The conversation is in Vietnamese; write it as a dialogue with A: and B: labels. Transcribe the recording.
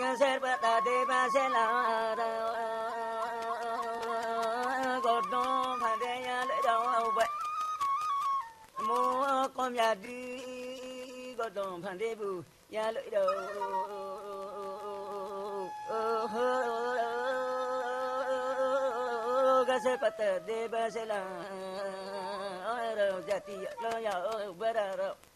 A: sẽ bắt ta đi ba sẽ là có đông phải đây lấy đâu vậy mua con nhà đi có đông phải đi bù nhà lấy đâu cái sẽ bắt ta đi ba sẽ là đâu jadi lo ya bera